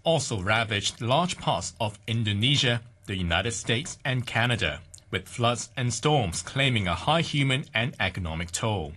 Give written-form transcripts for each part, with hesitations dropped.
also ravaged large parts of Indonesia, the United States and Canada, with floods and storms claiming a high human and economic toll.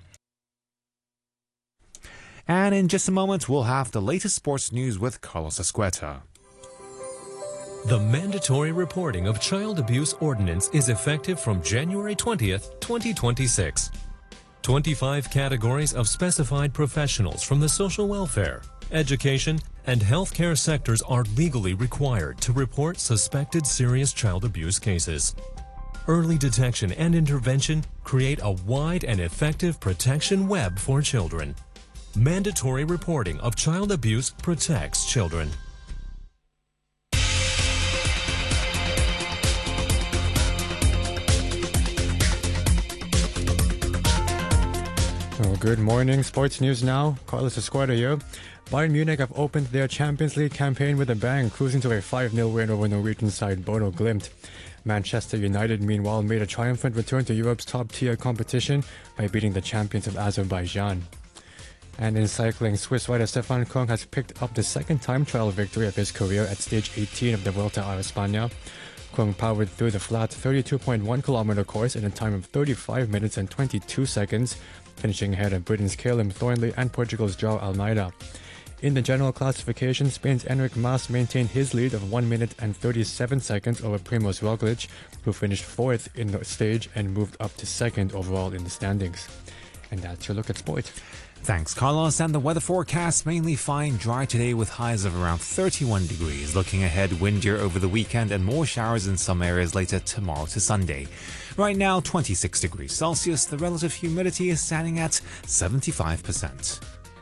And in just a moment, we'll have the latest sports news with Carlos Escueta. The mandatory reporting of child abuse ordinance is effective from January 20th, 2026. 25 categories of specified professionals from the social welfare, education, and healthcare sectors are legally required to report suspected serious child abuse cases. Early detection and intervention create a wide and effective protection web for children. Mandatory reporting of child abuse protects children. Well, good morning. Sports news now. Carlos Escueta here. Bayern Munich have opened their Champions League campaign with a bang, cruising to a 5-0 win over Norwegian side Bodo Glimt. Manchester United, meanwhile, made a triumphant return to Europe's top-tier competition by beating the champions of Azerbaijan. And in cycling, Swiss rider Stefan Kung has picked up the second time trial victory of his career at stage 18 of the Vuelta a España. Kung powered through the flat 32.1-kilometer course in a time of 35 minutes and 22 seconds, finishing ahead of Britain's Caleb Thornley and Portugal's João Almeida. In the general classification, Spain's Enric Mas maintained his lead of 1 minute and 37 seconds over Primož Roglic, who finished 4th in the stage and moved up to 2nd overall in the standings. And that's your look at sport. Thanks, Carlos. And the weather forecast, mainly fine, dry today with highs of around 31 degrees. Looking ahead, windier over the weekend and more showers in some areas later tomorrow to Sunday. Right now, 26 degrees Celsius. The relative humidity is standing at 75%.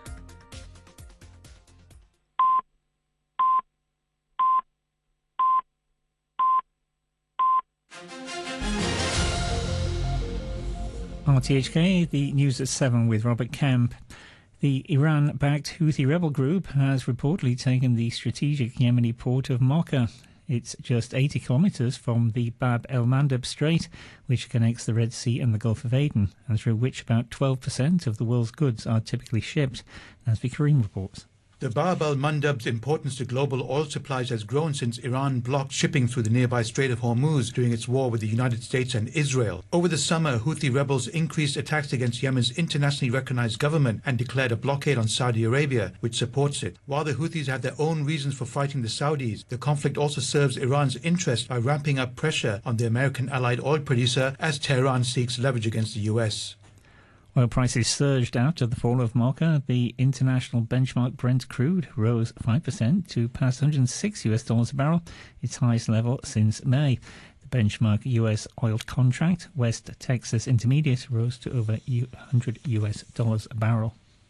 RTHK, the news at 7 with Robert Kemp. The Iran-backed Houthi rebel group has reportedly taken the strategic Yemeni port of Mocha. It's just 80 kilometres from the Bab el-Mandeb Strait, which connects the Red Sea and the Gulf of Aden, and through which about 12% of the world's goods are typically shipped, as Karim reports. The Bab el-Mandeb's importance to global oil supplies has grown since Iran blocked shipping through the nearby Strait of Hormuz during its war with the United States and Israel. Over the summer, Houthi rebels increased attacks against Yemen's internationally recognized government and declared a blockade on Saudi Arabia, which supports it. While the Houthis have their own reasons for fighting the Saudis, the conflict also serves Iran's interest by ramping up pressure on the American allied oil producer as Tehran seeks leverage against the US. Oil prices surged after the fall of Mocha. The international benchmark Brent crude rose 5% to pass $106 a barrel, its highest level since May. The benchmark US oil contract, West Texas Intermediate, rose to over $100 a barrel.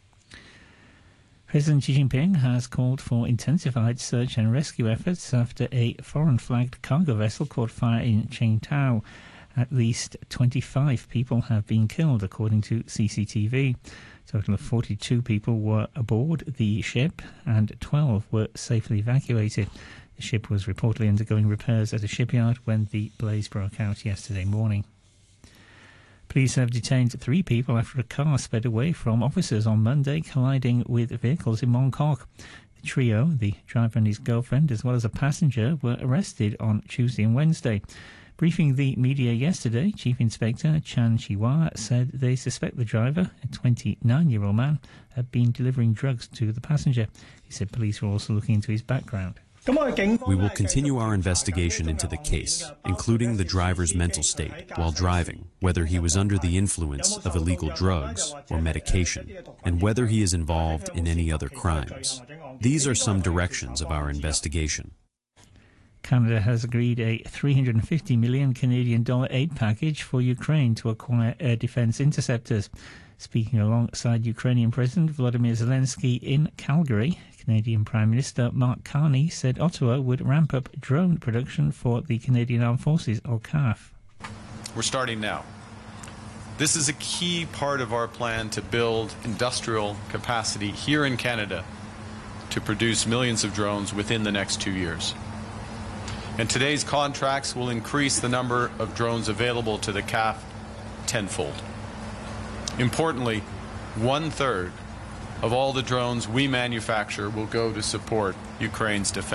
President Xi Jinping has called for intensified search and rescue efforts after a foreign-flagged cargo vessel caught fire in Qingdao. At least 25 people have been killed, according to CCTV. A total of 42 people were aboard the ship and 12 were safely evacuated. The ship was reportedly undergoing repairs at a shipyard when the blaze broke out yesterday morning. Police have detained 3 people after a car sped away from officers on Monday, colliding with vehicles in Mongkok. The trio, the driver and his girlfriend, as well as a passenger, were arrested on Tuesday and Wednesday. Briefing the media yesterday, Chief Inspector Chan Chi-hwa said they suspect the driver, a 29-year-old man, had been delivering drugs to the passenger. He said police were also looking into his background. We will continue our investigation into the case, including the driver's mental state while driving, whether he was under the influence of illegal drugs or medication, and whether he is involved in any other crimes. These are some directions of our investigation. Canada has agreed a $350 million Canadian aid package for Ukraine to acquire air defence interceptors. Speaking alongside Ukrainian President Volodymyr Zelensky in Calgary, Canadian Prime Minister Mark Carney said Ottawa would ramp up drone production for the Canadian Armed Forces, or CAF. We're starting now. This is a key part of our plan to build industrial capacity here in Canada to produce millions of drones within the next 2 years. And today's contracts will increase the number of drones available to the CAF tenfold. Importantly, 1/3 of all the drones we manufacture will go to support Ukraine's defense.